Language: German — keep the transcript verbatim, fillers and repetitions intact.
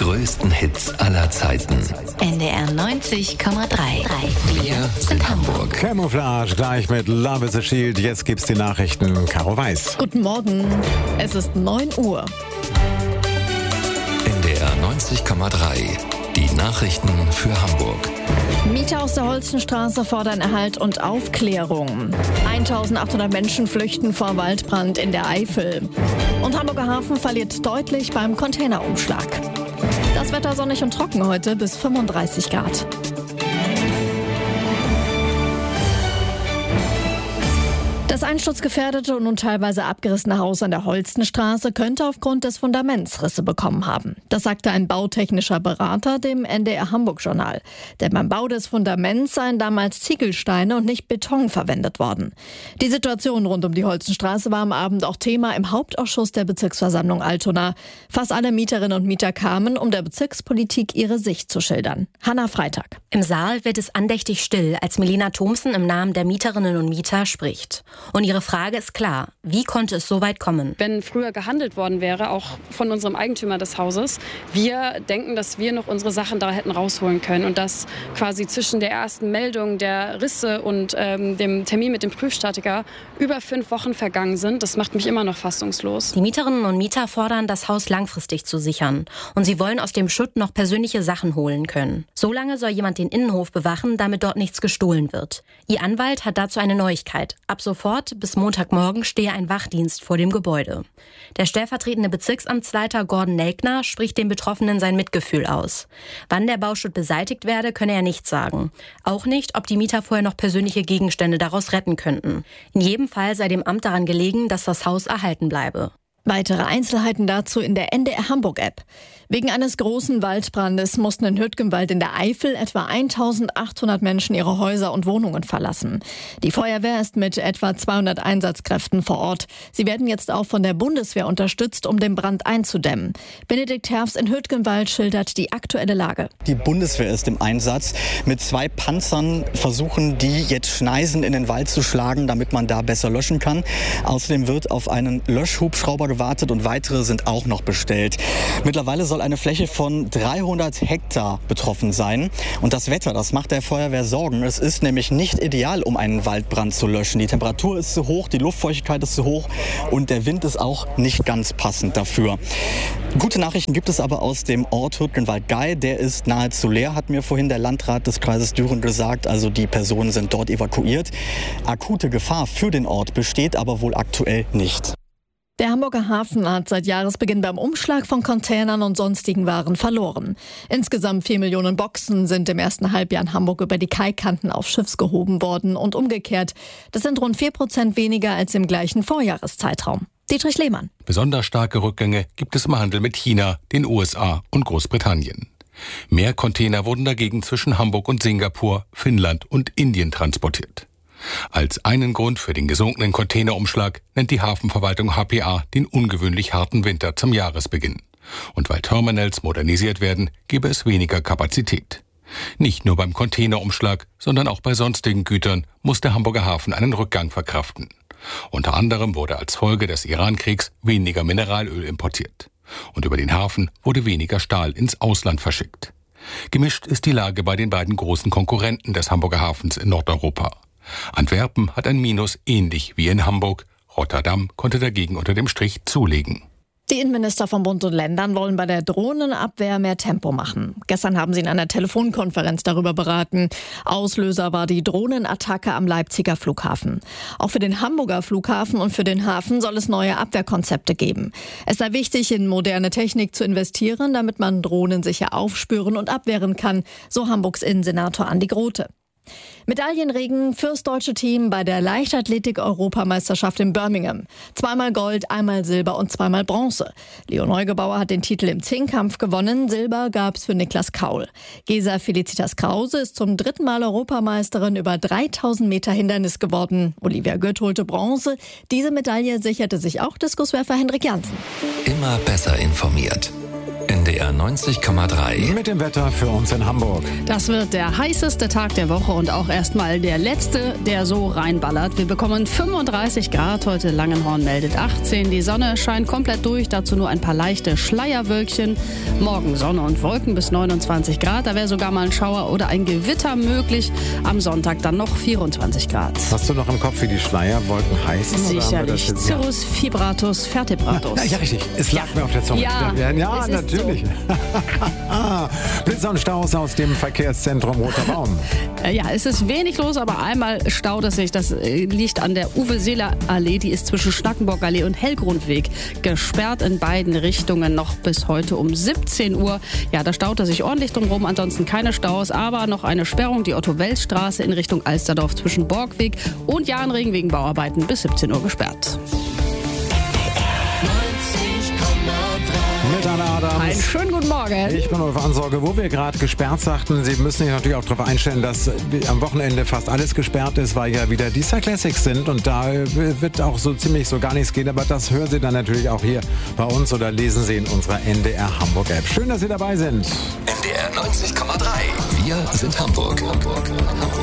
größten Hits aller Zeiten. N D R neunzig Komma drei. Wir sind Hamburg. Camouflage gleich mit Love is a Shield. Jetzt gibt's die Nachrichten. Caro Weiß. Guten Morgen. Es ist neun Uhr. N D R neunzig Komma drei. Die Nachrichten für Hamburg. Mieter aus der Holstenstraße fordern Erhalt und Aufklärung. eintausendachthundert Menschen flüchten vor Waldbrand in der Eifel. Und Hamburger Hafen verliert deutlich beim Containerumschlag. Das Wetter sonnig und trocken heute bis fünfunddreißig Grad. Das einsturzgefährdete und nun teilweise abgerissene Haus an der Holstenstraße könnte aufgrund des Fundaments Risse bekommen haben. Das sagte ein bautechnischer Berater dem N D R Hamburg-Journal. Denn beim Bau des Fundaments seien damals Ziegelsteine und nicht Beton verwendet worden. Die Situation rund um die Holstenstraße war am Abend auch Thema im Hauptausschuss der Bezirksversammlung Altona. Fast alle Mieterinnen und Mieter kamen, um der Bezirkspolitik ihre Sicht zu schildern. Hanna Freitag. Im Saal wird es andächtig still, als Melina Thomsen im Namen der Mieterinnen und Mieter spricht. Und ihre Frage ist klar: Wie konnte es so weit kommen? Wenn früher gehandelt worden wäre, auch von unserem Eigentümer des Hauses, wir denken, dass wir noch unsere Sachen da hätten rausholen können und dass quasi zwischen der ersten Meldung der Risse und ähm, dem Termin mit dem Prüfstatiker über fünf Wochen vergangen sind. Das macht mich immer noch fassungslos. Die Mieterinnen und Mieter fordern, das Haus langfristig zu sichern. Und sie wollen aus dem Schutt noch persönliche Sachen holen können. Solange soll jemand den Innenhof bewachen, damit dort nichts gestohlen wird. Ihr Anwalt hat dazu eine Neuigkeit. Ab sofort bis Montagmorgen stehe ein Wachdienst vor dem Gebäude. Der stellvertretende Bezirksamtsleiter Gordon Nelkner spricht den Betroffenen sein Mitgefühl aus. Wann der Bauschutt beseitigt werde, könne er nicht sagen. Auch nicht, ob die Mieter vorher noch persönliche Gegenstände daraus retten könnten. In jedem Fall sei dem Amt daran gelegen, dass das Haus erhalten bleibe. Weitere Einzelheiten dazu in der N D R Hamburg-App. Wegen eines großen Waldbrandes mussten in Hüttgenwald in der Eifel etwa eintausendachthundert Menschen ihre Häuser und Wohnungen verlassen. Die Feuerwehr ist mit etwa zweihundert Einsatzkräften vor Ort. Sie werden jetzt auch von der Bundeswehr unterstützt, um den Brand einzudämmen. Benedikt Herfs in Hüttgenwald schildert die aktuelle Lage. Die Bundeswehr ist im Einsatz. Mit zwei Panzern versuchen die jetzt Schneisen in den Wald zu schlagen, damit man da besser löschen kann. Außerdem wird auf einen Löschhubschrauber gewartet und weitere sind auch noch bestellt. Mittlerweile soll eine Fläche von dreihundert Hektar betroffen sein. Und das Wetter, das macht der Feuerwehr Sorgen. Es ist nämlich nicht ideal, um einen Waldbrand zu löschen. Die Temperatur ist zu hoch, die Luftfeuchtigkeit ist zu hoch und der Wind ist auch nicht ganz passend dafür. Gute Nachrichten gibt es aber aus dem Ort Hüttgenwald-Gei. Der ist nahezu leer, hat mir vorhin der Landrat des Kreises Düren gesagt. Also die Personen sind dort evakuiert. Akute Gefahr für den Ort besteht aber wohl aktuell nicht. Der Hamburger Hafen hat seit Jahresbeginn beim Umschlag von Containern und sonstigen Waren verloren. Insgesamt vier Millionen Boxen sind im ersten Halbjahr in Hamburg über die Kaikanten aufs Schiff gehoben worden und umgekehrt. Das sind rund vier Prozent weniger als im gleichen Vorjahreszeitraum. Dietrich Lehmann. Besonders starke Rückgänge gibt es im Handel mit China, den U S A und Großbritannien. Mehr Container wurden dagegen zwischen Hamburg und Singapur, Finnland und Indien transportiert. Als einen Grund für den gesunkenen Containerumschlag nennt die Hafenverwaltung H P A den ungewöhnlich harten Winter zum Jahresbeginn. Und weil Terminals modernisiert werden, gebe es weniger Kapazität. Nicht nur beim Containerumschlag, sondern auch bei sonstigen Gütern muss der Hamburger Hafen einen Rückgang verkraften. Unter anderem wurde als Folge des Iran-Kriegs weniger Mineralöl importiert. Und über den Hafen wurde weniger Stahl ins Ausland verschickt. Gemischt ist die Lage bei den beiden großen Konkurrenten des Hamburger Hafens in Nordeuropa. Antwerpen hat ein Minus ähnlich wie in Hamburg. Rotterdam konnte dagegen unter dem Strich zulegen. Die Innenminister von Bund und Ländern wollen bei der Drohnenabwehr mehr Tempo machen. Gestern haben sie in einer Telefonkonferenz darüber beraten. Auslöser war die Drohnenattacke am Leipziger Flughafen. Auch für den Hamburger Flughafen und für den Hafen soll es neue Abwehrkonzepte geben. Es sei wichtig, in moderne Technik zu investieren, damit man Drohnen sicher aufspüren und abwehren kann, so Hamburgs Innensenator Andi Grote. Medaillenregen fürs deutsche Team bei der Leichtathletik-Europameisterschaft in Birmingham. Zweimal Gold, einmal Silber und zweimal Bronze. Leo Neugebauer hat den Titel im Zehnkampf gewonnen. Silber gab's für Niklas Kaul. Gesa Felicitas Krause ist zum dritten Mal Europameisterin über dreitausend Meter Hindernis geworden. Olivia Göth holte Bronze. Diese Medaille sicherte sich auch Diskuswerfer Henrik Jansen. Immer besser informiert. N D D R neunzig Komma drei. Mit dem Wetter für uns in Hamburg. Das wird der heißeste Tag der Woche und auch erstmal der letzte, der so reinballert. Wir bekommen fünfunddreißig Grad, heute Langenhorn meldet achtzehn. Die Sonne scheint komplett durch, dazu nur ein paar leichte Schleierwölkchen. Morgen Sonne und Wolken bis neunundzwanzig Grad, da wäre sogar mal ein Schauer oder ein Gewitter möglich. Am Sonntag dann noch vierundzwanzig Grad. Hast du noch im Kopf, wie die Schleierwolken heißen? Sicherlich. Cirrus fibratus vertebratus. Ja, ja, richtig. Es lag ja. mir auf der Zunge. Ja, ja, ja natürlich. So. Blitzer und Staus aus dem Verkehrszentrum Roter Baum. Ja, es ist wenig los, aber einmal staut es sich. Das liegt an der Uwe-Seeler-Allee. Die ist zwischen Schnackenburg-Allee und Hellgrundweg gesperrt in beiden Richtungen noch bis heute um siebzehn Uhr. Ja, da staut es sich ordentlich drumherum. Ansonsten keine Staus, aber noch eine Sperrung. Die Otto-Wels-Straße in Richtung Alsterdorf zwischen Borgweg und Jahnring wegen Bauarbeiten bis siebzehn Uhr gesperrt. Mit Anna Adams. Einen schönen guten Morgen. Ich bin auf Ansorge, wo wir gerade gesperrt sagten. Sie müssen sich natürlich auch darauf einstellen, dass am Wochenende fast alles gesperrt ist, weil ja wieder die Star Classics sind. Und da wird auch so ziemlich so gar nichts gehen. Aber das hören Sie dann natürlich auch hier bei uns oder lesen Sie in unserer N D R Hamburg App. Schön, dass Sie dabei sind. N D R neunzig Komma drei. Wir sind Hamburg. Hamburg.